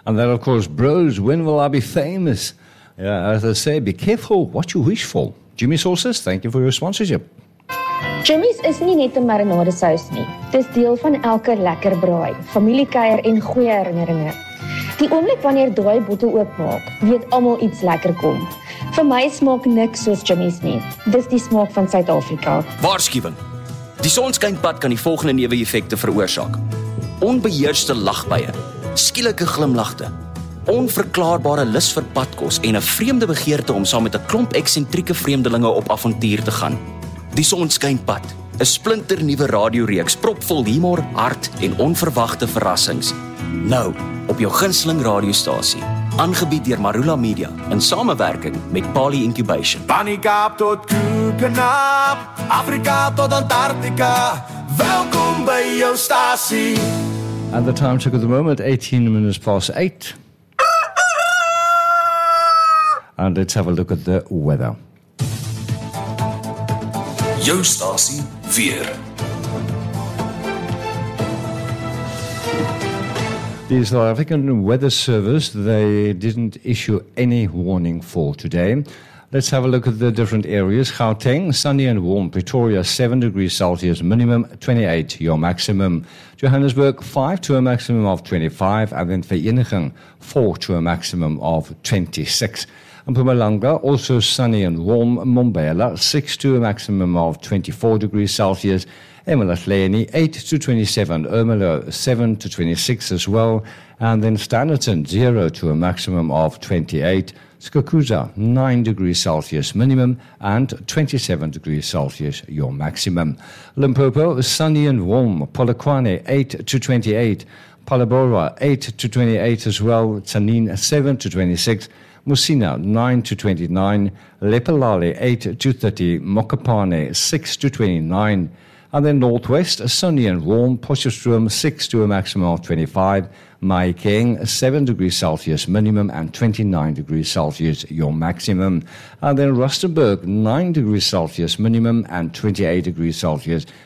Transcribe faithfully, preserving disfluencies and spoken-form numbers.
And then, of course, bros, when will I be famous? Yeah, as I say, be careful what you wish for. Jimmy Sauces, thank you for your sponsorship. Jimmy's is nie net 'n marinadesous nie. Dis deel van elke lekker braai, familiekuier en goeie herinneringe. Die oomblik wanneer daai bottel oopmaak, weet almal iets lekker kom. Vir my smaak niks soos Jimmy's nie. Dis die smaak van Suid-Afrika. Waarskuwing. Die sonskynpad kan die volgende neeweffekte veroorsaak: onbeheerste lagbuie, skielike glimlagte, onverklaarbare lus vir padkos en 'n vreemde begeerte om saam met 'n klomp eksentrieke vreemdelinge op avontuur te gaan. Die sonskynpad, 'n splinternuwe radioreeks propvol humor, hart en onverwagte verrassings. Nou op jou gunsteling radiostasie, aangebied deur Marula Media in samewerking met Pali Incubation. Van die Kaap tot Koekenaap, Afrika tot Antarctica, welkom by jou stasie. And the time check at the moment, eighteen minutes past eight. And let's have a look at the weather. Jou stasie weer. The South African Weather Service, they didn't issue any warning for today. Let's have a look at the different areas. Gauteng, sunny and warm. Pretoria, seven degrees Celsius minimum, twenty-eight your maximum. Johannesburg, five to a maximum of twenty-five. And then Vereeniging, four to a maximum of twenty-six. Mpumalanga, also sunny and warm. Mbombela, six to a maximum of twenty-four degrees Celsius. Emalahleni, eight to twenty-seven. Ermelo, seven to twenty-six as well. And then Standerton, zero to a maximum of twenty-eight. Skukuza, nine degrees Celsius minimum and twenty-seven degrees Celsius your maximum. Limpopo, sunny and warm. Polokwane, eight to twenty-eight. Palabora, eight to twenty-eight as well. Tanin, seven to twenty-six. Musina, nine to twenty-nine. Lepelale, eight to thirty. Mokopane, six to twenty-nine. And then northwest, sunny and warm. Potchefstroom, six to a maximum of twenty-five. Mahikeng, seven degrees Celsius minimum and twenty-nine degrees Celsius your maximum. And then Rustenburg, nine degrees Celsius minimum and twenty-eight degrees Celsius